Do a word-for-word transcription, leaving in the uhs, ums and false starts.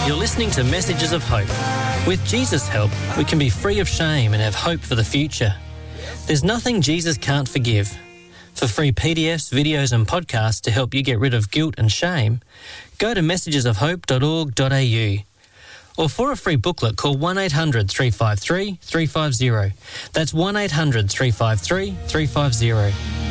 You're listening to Messages of Hope. With Jesus' help, we can be free of shame and have hope for the future. There's nothing Jesus can't forgive. For free P D Fs, videos and podcasts to help you get rid of guilt and shame, go to messages of hope dot org dot a u. Or for a free booklet, call one eight hundred three five three three five zero. That's one eight hundred three five three three five zero.